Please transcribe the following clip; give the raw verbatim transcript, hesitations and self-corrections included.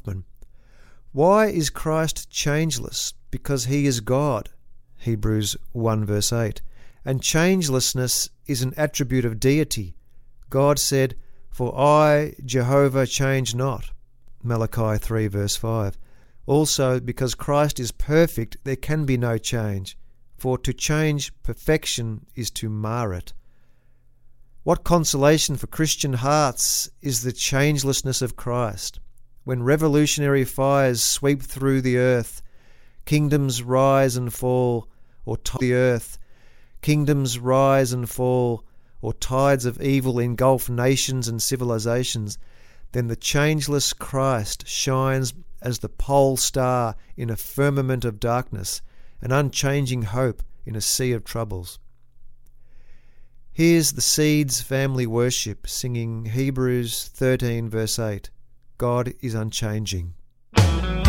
Hoffman. Why is Christ changeless? Because he is God, Hebrews one verse eight. And changelessness is an attribute of deity. God said, "For I, Jehovah, change not," Malachi three verse five. Also, because Christ is perfect, there can be no change, for to change perfection is to mar it. What consolation for Christian hearts is the changelessness of Christ. When revolutionary fires sweep through the earth, kingdoms rise and fall, or to the earth, kingdoms rise and fall, or tides of evil engulf nations and civilizations, then the changeless Christ shines as the pole star in a firmament of darkness, an unchanging hope in a sea of troubles. Here's the Seeds family worship singing Hebrews thirteen verse eight. God is unchanging.